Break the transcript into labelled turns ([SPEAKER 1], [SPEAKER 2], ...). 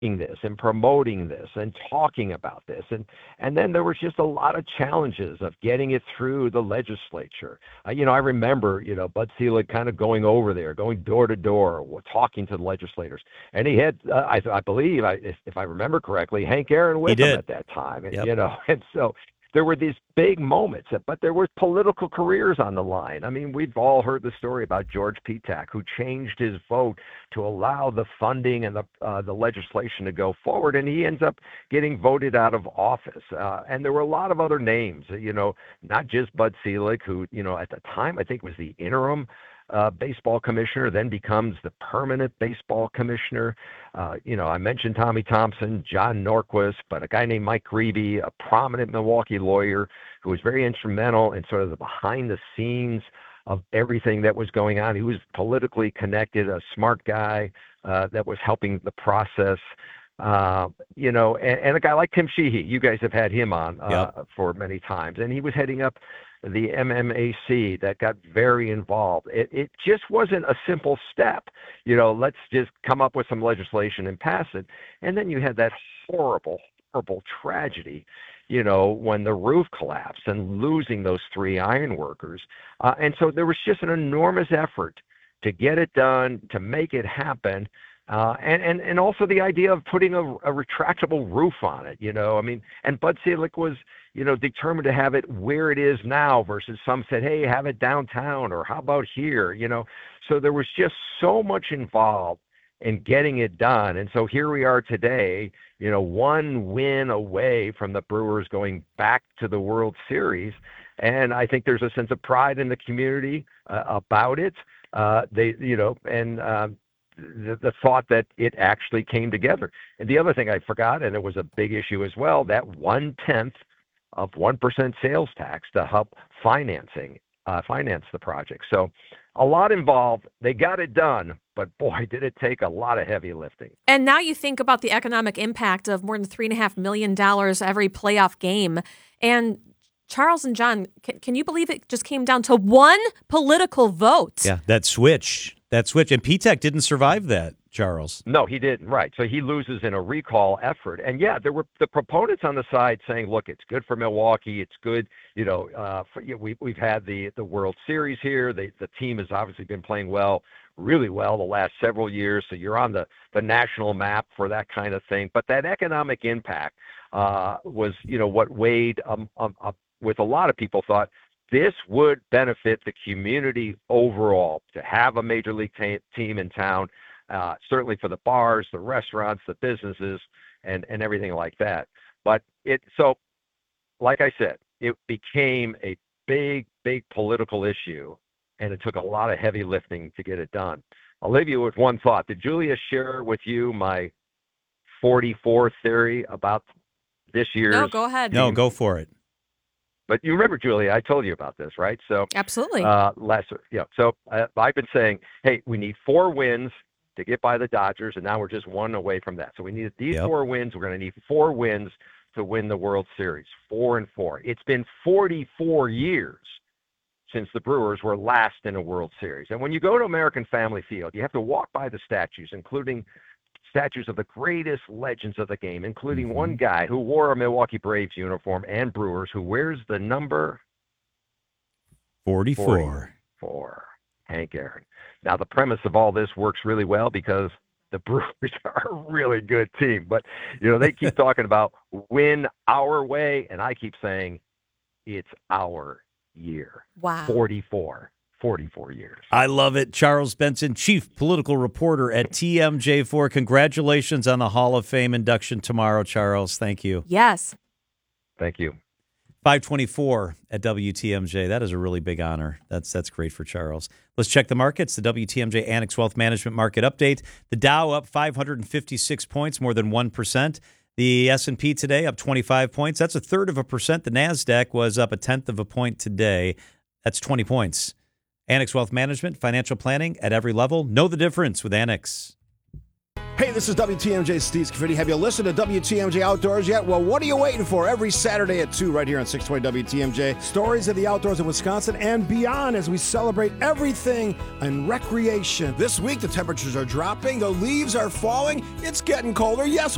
[SPEAKER 1] this and promoting this and talking about this. And then there was just a lot of challenges of getting it through the legislature. I remember, Bud Selig kind of going over there, going door to door, talking to the legislators. And he had, I believe, if I remember correctly, Hank Aaron with him at that time. And,
[SPEAKER 2] Yep.
[SPEAKER 1] And so there were these big moments, but there were political careers on the line. I mean, we've all heard the story about George Petak, who changed his vote to allow the funding and the legislation to go forward, and he ends up getting voted out of office. And there were a lot of other names, not just Bud Selig, who, at the time I think was the interim baseball commissioner, then becomes the permanent baseball commissioner. I mentioned Tommy Thompson, John Norquist, but a guy named Mike Grebe, a prominent Milwaukee lawyer who was very instrumental in sort of the behind the scenes of everything that was going on. He was politically connected, a smart guy that was helping the process. And a guy like Tim Sheehy, you guys have had him on for many times, and he was heading up the MMAC that got very involved. It just wasn't a simple step, let's just come up with some legislation and pass it. And then you had that horrible tragedy, when the roof collapsed and losing those 3 iron workers. And so there was just an enormous effort to get it done, to make it happen. And also the idea of putting a retractable roof on it, and Bud Selig was, determined to have it where it is now versus some said, hey, have it downtown, or how about here, So there was just so much involved in getting it done. And so here we are today, one win away from the Brewers going back to the World Series. And I think there's a sense of pride in the community about it. The thought that it actually came together. And the other thing I forgot, and it was a big issue as well, that 1/10 of 1% sales tax to help finance the project. So a lot involved. They got it done, but boy, did it take a lot of heavy lifting.
[SPEAKER 3] And now you think about the economic impact of more than $3.5 million every playoff game. And Charles and John, can you believe it just came down to one political vote?
[SPEAKER 2] Yeah, that switch. And Petak didn't survive that, Charles.
[SPEAKER 1] No, he didn't. Right. So he loses in a recall effort. And yeah, there were the proponents on the side saying, look, it's good for Milwaukee. It's good. We've had the World Series here. The team has obviously been playing really well the last several years. So you're on the national map for that kind of thing. But that economic impact was, what weighed with a lot of people thought, this would benefit the community overall to have a major league team in town, certainly for the bars, the restaurants, the businesses, and everything like that. But like I said, it became a big political issue, and it took a lot of heavy lifting to get it done. I'll leave you with one thought. Did Julia share with you my 44 theory about this year's?
[SPEAKER 3] No, go ahead.
[SPEAKER 2] No, go for it.
[SPEAKER 1] But you remember, Julia, I told you about this, right? So
[SPEAKER 3] absolutely.
[SPEAKER 1] So I've been saying, hey, we need 4 wins to get by the Dodgers, and now we're just 1 away from that. So we need these 4 wins. We're going to need 4 wins to win the World Series. 4-4. It's been 44 years since the Brewers were last in a World Series. And when you go to American Family Field, you have to walk by the statues, including statues of the greatest legends of the game, including one guy who wore a Milwaukee Braves uniform and Brewers, who wears the number
[SPEAKER 2] 44.
[SPEAKER 1] Hank Aaron. Now, the premise of all this works really well because the Brewers are a really good team. But, they keep talking about win our way, and I keep saying it's our year.
[SPEAKER 3] Wow.
[SPEAKER 1] 44 years.
[SPEAKER 2] I love it. Charles Benson, chief political reporter at TMJ4. Congratulations on the Hall of Fame induction tomorrow, Charles. Thank you.
[SPEAKER 3] Yes.
[SPEAKER 1] Thank you.
[SPEAKER 2] 524 at WTMJ. That is a really big honor. That's great for Charles. Let's check the markets. The WTMJ Annex Wealth Management Market Update. The Dow up 556 points, more than 1%. The S&P today up 25 points. That's 1/3%. The NASDAQ was up 1/10 point today. That's 20 points. Annex Wealth Management, financial planning at every level. Know the difference with Annex.
[SPEAKER 4] Hey, this is WTMJ Steve Scaffidi. Have you listened to WTMJ Outdoors yet? Well, what are you waiting for? Every Saturday at 2 right here on 620 WTMJ. Stories of the outdoors in Wisconsin and beyond as we celebrate everything in recreation. This week, the temperatures are dropping. The leaves are falling. It's getting colder. Yes,